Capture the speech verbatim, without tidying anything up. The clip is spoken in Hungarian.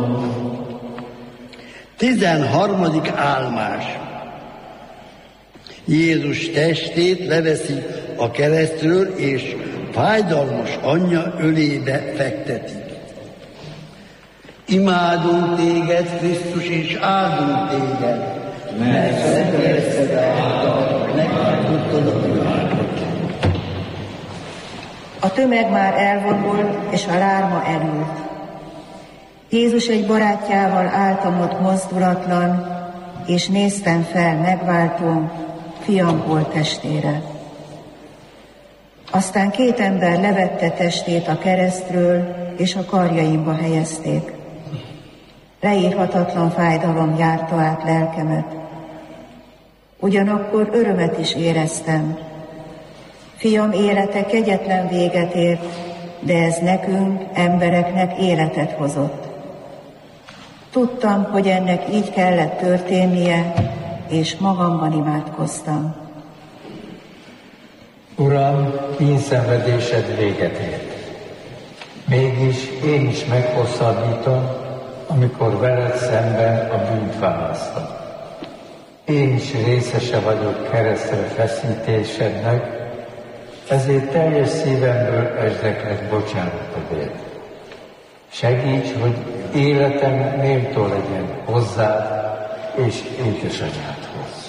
Tizenharmadik álmás. Jézus testét leveszi a keresztről, és fájdalmas anyja ölébe fektetik. Imádunk téged, Krisztus, és áldunk téged, mert szent leszed által, megáldottad a világot. A tömeg már elvonult, és a lárma elült. Jézus egy barátjával álltam ott mozdulatlan, és néztem fel megváltóm, fiam holttestére. Aztán két ember levette testét a keresztről, és a karjaimba helyezték. Leírhatatlan fájdalom járta át lelkemet. Ugyanakkor örömet is éreztem. Fiam élete kegyetlen véget ért, de ez nekünk, embereknek életet hozott. Tudtam, hogy ennek így kellett történnie, és magamban imádkoztam. Uram, kínszenvedésed véget ért. Mégis én is meghosszabbítom, amikor veled szemben a bűnt választom. Én is részese vagyok keresztre feszítésednek, ezért teljes szívemből esdeklek bocsánatodért. Segíts, hogy életem méltó legyen hozzád és édesanyád.